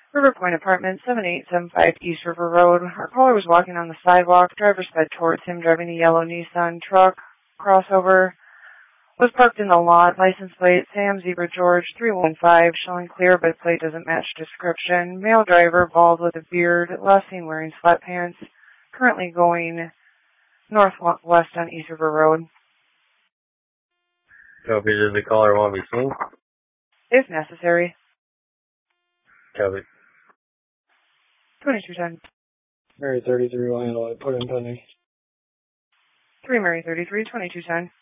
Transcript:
River Point Apartments, 7875 East River Road. Our caller was walking on the sidewalk. Driver sped towards him, driving a yellow Nissan truck. Crossover was parked in the lot. License plate, Sam Zebra George 315, showing clear, but plate doesn't match description. Male driver, bald with a beard, last seen wearing sweatpants. Currently going northwest on East River Road. Copy. Does the caller want to be seen? If necessary. Copy. 2210. Mary 33 will handle it. Put in pending. 3 Mary 33, 2210.